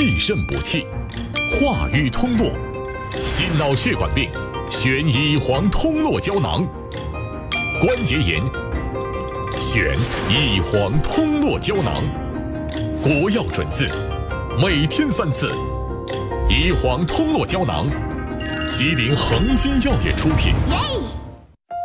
益肾补气，化瘀通络，心脑血管病选乙黄通络胶囊，关节炎选乙黄通络胶囊，国药准字，每天3次。乙黄通络胶囊，吉林恒金药业出品。